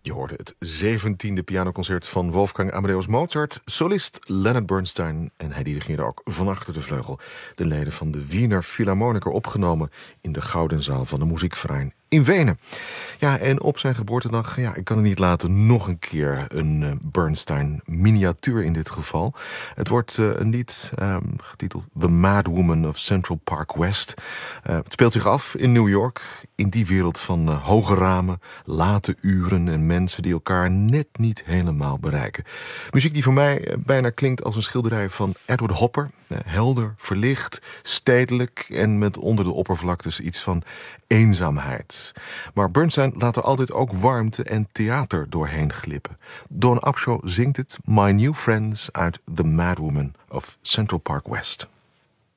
Je hoorde het 17e pianoconcert van Wolfgang Amadeus Mozart, solist Leonard Bernstein, en hij dirigeerde ook van achter de vleugel de leden van de Wiener Philharmoniker, opgenomen in de Gouden Zaal van de Musikverein in Wenen. Ja, en op zijn geboortedag, ik kan het niet laten, nog een keer een Bernstein miniatuur in dit geval. Het wordt een lied getiteld The Mad Woman of Central Park West. Het speelt zich af in New York, in die wereld van hoge ramen, late uren en mensen die elkaar net niet helemaal bereiken. Muziek die voor mij bijna klinkt als een schilderij van Edward Hopper. Helder, verlicht, stedelijk en met onder de oppervlaktes iets van eenzaamheid. Maar Bernstein laat er altijd ook warmte en theater doorheen glippen. Dawn Upshaw zingt het, My New Friends, uit The Mad Woman of Central Park West.